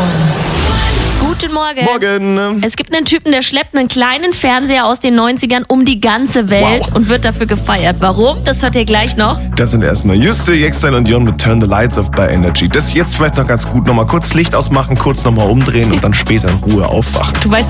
Guten Morgen. Morgen. Es gibt einen Typen, der schleppt einen kleinen Fernseher aus den 90ern um die ganze Welt und wird dafür gefeiert. Warum? Das hört ihr gleich noch. Das sind erstmal Juste, Yexel und Jon mit Turn the Lights Off bei Energy. Das jetzt vielleicht noch ganz gut. Nochmal kurz Licht ausmachen, kurz nochmal umdrehen und dann später in Ruhe aufwachen. Du weißt